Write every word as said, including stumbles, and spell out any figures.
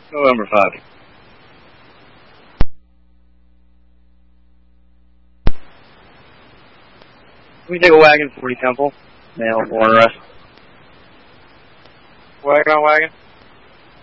November five. We take a wagon, forty Temple, male, born arrest. Wagon on wagon.